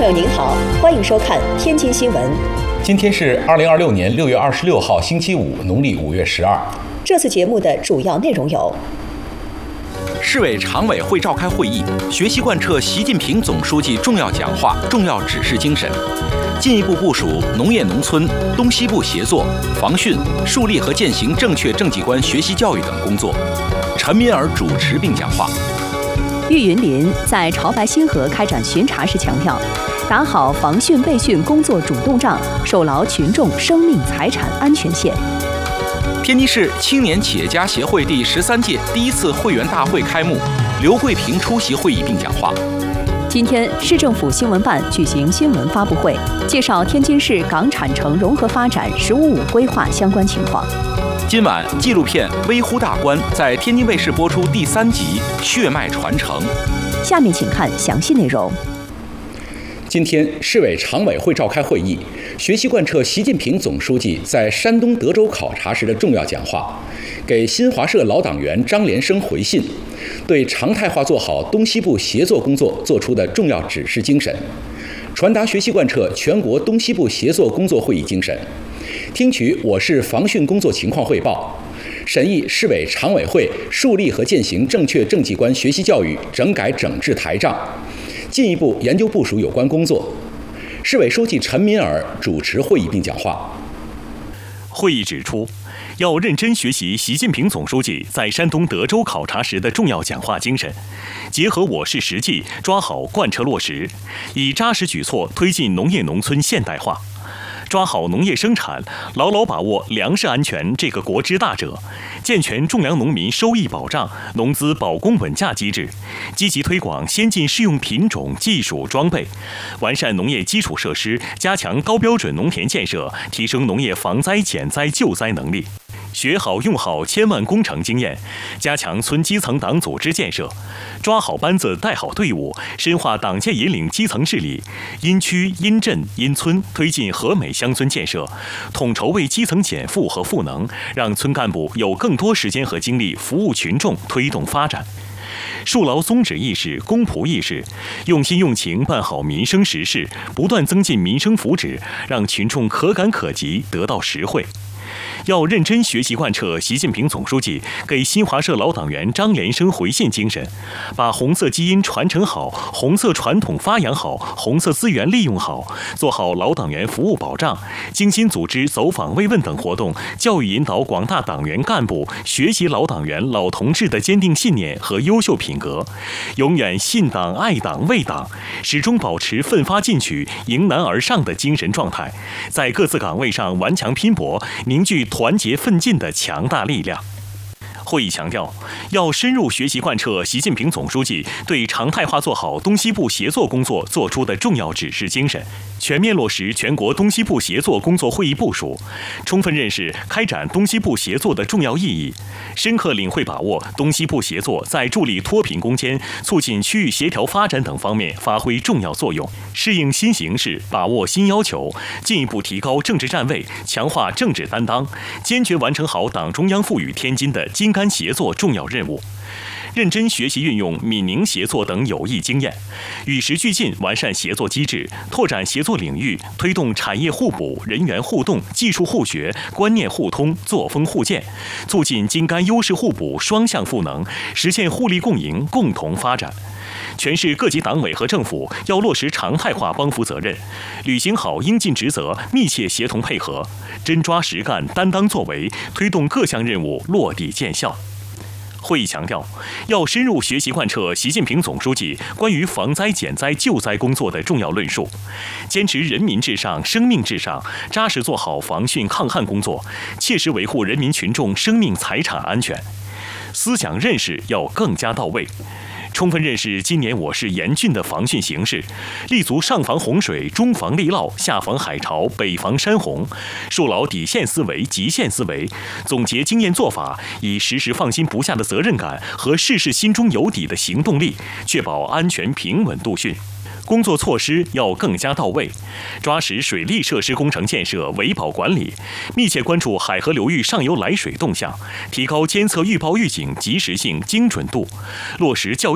朋友您好，欢迎收看天津新闻。 今天是2026年6月26号，星期五，农历5月12。 这次节目的主要内容有： 市委常委会召开会议，学习贯彻习近平总书记重要讲话、重要指示精神，进一步部署农业农村、东西部协作、防汛、树立和践行正确政绩观学习教育等工作。陈敏尔主持并讲话。 郁云林在潮白新河开展巡查时强调，打好防汛备汛工作主动仗，守牢群众生命财产安全线。 天津市青年企业家协会第13届第1次会员大会开幕，刘桂平出席会议并讲话。 今天，市政府新闻办举行新闻发布会，介绍天津市港产城融合发展“15+5”规划相关情况。 今晚，纪录片《微乎大观》在天津卫视播出第3集《血脉传承》。 下面请看详细内容。 今天，市委常委会召开会议，学习贯彻习近平总书记在山东德州考察时的重要讲话，给新华社老党员张连生回信，对常态化做好东西部协作工作作出的重要指示精神，传达学习贯彻全国东西部协作工作会议精神，听取我市防汛工作情况汇报，审议市委常委会树立和践行正确政绩观学习教育整改整治台账，进一步研究部署有关工作。市委书记陈敏尔主持会议并讲话。 会议指出，要认真学习习近平总书记在山东德州考察时的重要讲话精神，结合我市实际，抓好贯彻落实，以扎实举措推进农业农村现代化。抓好农业生产，牢牢把握粮食安全这个国之大者，健全种粮农民收益保障、农资保供稳价机制，积极推广先进适用品种、技术、装备，完善农业基础设施，加强高标准农田建设，提升农业防灾减灾救灾能力。学好用好千万工程经验，加强村基层党组织建设，抓好班子带好队伍，深化党建引领基层治理，因区因镇因村推进和美乡村建设，统筹为基层减负和赋能，让村干部有更多时间和精力服务群众，推动发展。树牢宗旨意识、公仆意识，用心用情办好民生实事，不断增进民生福祉，让群众可感可及，得到实惠。要认真学习贯彻习近平总书记给新华社老党员张连生回信精神，把红色基因传承好，红色传统发扬好，红色资源利用好，做好老党员服务保障，精心组织走访慰问等活动，教育引导广大党员干部学习老党员老同志的坚定信念和优秀品格，永远信党爱党为党，始终保持奋发进取、迎难而上的精神状态，在各自岗位上顽强拼搏，凝聚团结奋进的强大力量。会议强调，要深入学习贯彻习近平总书记对常态化做好东西部协作工作作出的重要指示精神，全面落实全国东西部协作工作会议部署，充分认识开展东西部协作的重要意义，深刻领会把握东西部协作在助力脱贫攻坚、促进区域协调发展等方面发挥重要作用，适应新形势，把握新要求，进一步提高政治站位，强化政治担当，坚决完成好党中央赋予天津的精干协作重要任务，认真学习运用闽宁协作等有益经验，与时俱进完善协作机制，拓展协作领域，推动产业互补、人员互动、技术互学、观念互通、作风互鉴，促进精干优势互补、双向赋能，实现互利共赢、共同发展。全市各级党委和政府要落实常态化帮扶责任，履行好应尽职责，密切协同配合，真抓实干、担当作为，推动各项任务落地见效。会议强调，要深入学习贯彻习近平总书记关于防灾减灾救灾工作的重要论述，坚持人民至上、生命至上，扎实做好防汛抗旱工作，切实维护人民群众生命财产安全。思想认识要更加到位，充分认识今年我市严峻的防汛形势，立足上防洪水、中防利涝、下防海潮、北防山洪，树牢底线思维、极限思维，总结经验做法，以时时放心不下的责任感和事事心中有底的行动力，确保安全平稳度汛。工作措施要更加到位，抓实水利设施工程建设维保管理，密切关注海河流域上游来水动向，提高监测预报预警及时性、精准度，落实教育